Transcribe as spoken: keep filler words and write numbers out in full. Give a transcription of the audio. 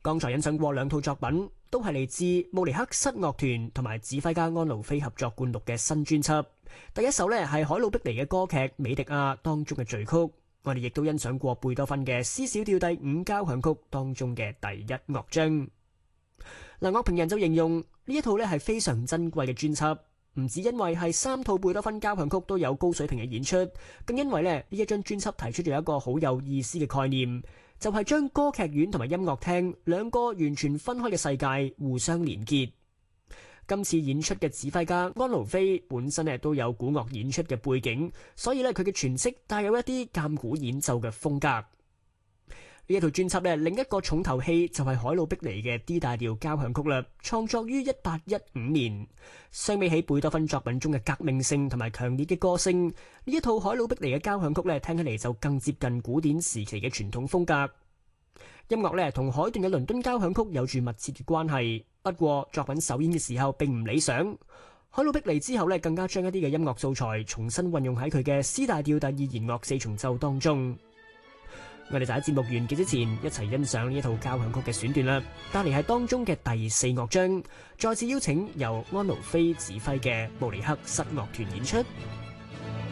剛才欣賞過兩套作品，都係嚟自慕尼黑室樂團同埋指揮家安奴菲合作灌錄嘅新專輯。第一首呢係海魯碧尼嘅歌劇《美狄亞》當中嘅序曲，我哋亦都欣賞過貝多芬嘅《C 小調第五交響曲》當中嘅第一樂章。嗱，樂評人就形容呢一套呢係非常珍貴嘅專輯，唔止因為係三套貝多芬交響曲都有高水平嘅演出，更因為呢呢一張專輯提出咗一個好有意思嘅概念。就係將歌劇院同埋音樂廳兩個完全分開嘅世界互相連結。今次演出嘅指揮家安奴菲本身咧都有古樂演出嘅背景，所以咧佢嘅詮釋帶有一啲鑑古演奏嘅風格。呢一套專輯咧另一個重頭戲就係海魯碧尼嘅 D 大調交響曲啦，創作於一八一五年。相比起貝多芬作品中嘅革命性同埋強烈嘅歌聲，呢一套海魯碧尼嘅交響曲咧聽起嚟就更接近古典時期嘅傳統風格。音樂咧同海頓嘅倫敦交響曲有住密切嘅關係，不過作品首演嘅時候並唔理想。海魯碧尼之後咧更加將一啲嘅音樂素材重新運用喺佢嘅 C 大調第二弦樂四重奏當中。我哋就喺節目完結之前一齊欣賞呢一套交響曲嘅選段啦，帶嚟係當中嘅第四樂章，再次邀請由安奴菲指揮嘅慕尼黑室樂團演出。